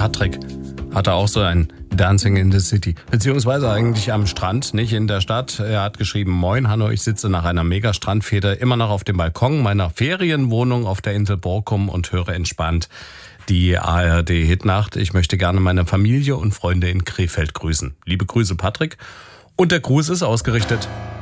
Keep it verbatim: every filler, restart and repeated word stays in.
Patrick hatte auch so ein Dancing in the City, beziehungsweise eigentlich am Strand, nicht in der Stadt. Er hat geschrieben: Moin Hanno, ich sitze nach einer Mega-Strandfete immer noch auf dem Balkon meiner Ferienwohnung auf der Insel Borkum und höre entspannt die A R D-Hitnacht. Ich möchte gerne meine Familie und Freunde in Krefeld grüßen. Liebe Grüße, Patrick. Und der Gruß ist ausgerichtet.